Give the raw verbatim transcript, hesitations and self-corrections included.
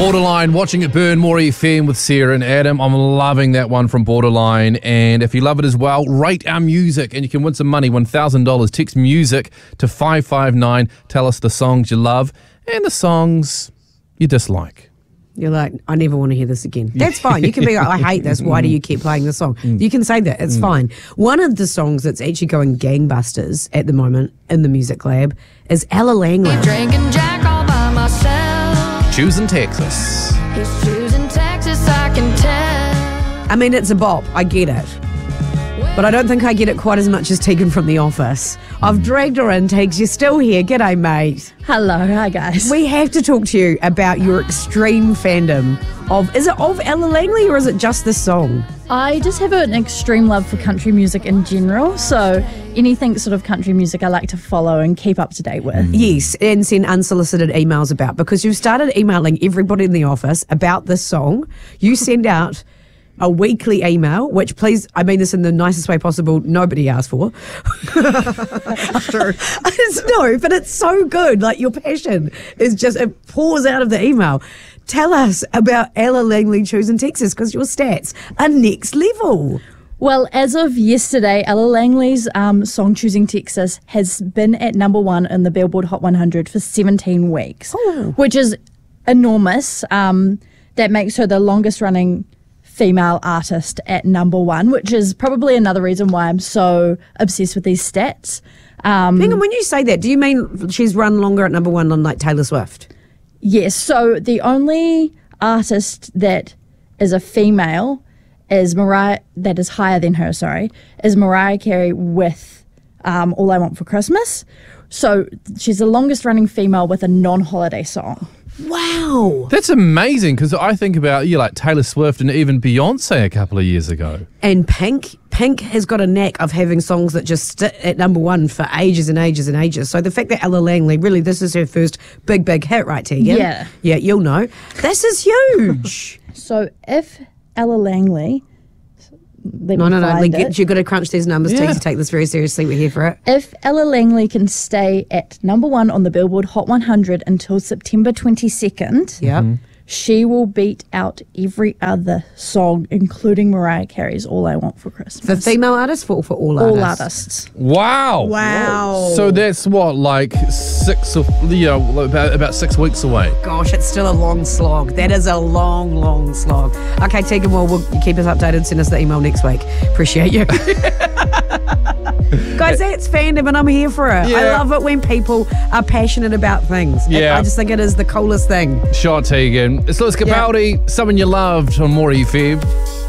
Borderline, watching it burn, More F M with Sarah and Adam. I'm loving that one from Borderline. And if you love it as well, rate our music and you can win some money, one thousand dollars. Text music to five five nine. Tell us the songs you love and the songs you dislike. You're like, I never want to hear this again. That's fine. You can be like, I hate this. Why do you keep playing this song? You can say that. It's fine. One of the songs that's actually going gangbusters at the moment in the Music Lab is Ella Langley. Drinking Jack all by myself. Choosing Texas. He's choosing Texas, I can tell. I mean, it's a bop. I get it. But I don't think I get it quite as much as Tegan from The Office. I've dragged her in, Tegs. You're still here. G'day, mate. Hello, hi guys. We have to talk to you about your extreme fandom of, is it of Ella Langley or is it just this song? I just have an extreme love for country music in general, so anything sort of country music I like to follow and keep up to date with. Yes, and send unsolicited emails about, because you've started emailing everybody in the office about this song. You send out a weekly email, which, please, I mean this in the nicest way possible, nobody asked for. True. It's, no, but it's so good. Like, your passion is just, it pours out of the email. Tell us about Ella Langley choosing Texas, because your stats are next level. Well, as of yesterday, Ella Langley's um, song Choosing Texas has been at number one in the Billboard Hot one hundred for seventeen weeks, Oh. which is enormous. Um, that makes her the longest running female artist at number one, which is probably another reason why I'm so obsessed with these stats. Um, Hang on, when you say that, do you mean she's run longer at number one than like Taylor Swift? Yes, so the only artist that is a female is Mariah, that is higher than her, sorry, is Mariah Carey with um, All I Want for Christmas. So she's the longest running female with a non-holiday song. Wow. That's amazing, because I think about you like Taylor Swift and even Beyonce a couple of years ago. And Pink, Pink has got a knack of having songs that just sit at number one for ages and ages and ages. So the fact that Ella Langley, really, this is her first big, big hit, right, Tegan? Yeah. Yeah, you'll know. This is huge. So if Ella Langley... Let no, me no, no. find Like, it. you've got to crunch these numbers, Yeah. Tegan. Take this very seriously. We're here for it. If Ella Langley can stay at number one on the Billboard Hot one hundred until September twenty-second, Yeah. she will beat out every other song, including Mariah Carey's All I Want for Christmas. For female artists, for, for all artists? All artists. Wow. Wow. So that's what, like six of, you know, about, about six weeks away. Gosh, it's still a long slog. That is a long, long slog. Okay, Tegan, well, we'll keep us updated. Send us the email next week. Appreciate you. Guys, that's fandom and I'm here for it. I Yeah. love it when people are passionate about things. Yeah. I just think it is the coolest thing. Sure, Tegan. It's Lewis Capaldi, Someone You Loved on More F M.